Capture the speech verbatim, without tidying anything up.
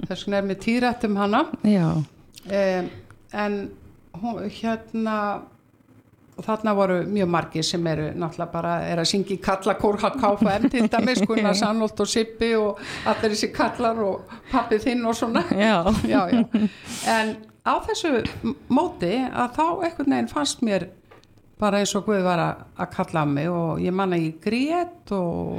þess vegna er mér tíðrætt um hana Já. Um, en hún, hérna og þarna voru mjög margir sem eru náttúrulega bara er að syngja í kallakór K F M til dæmis, Gunnar Sandholt og Sibbi og allir þessi kallar og pabbi þinn og svona Já. já, já. En á þessu móti að þá einhvern veginn fannst mér bara eins og Guð var að, að kalla á mig og ég man að ég grét og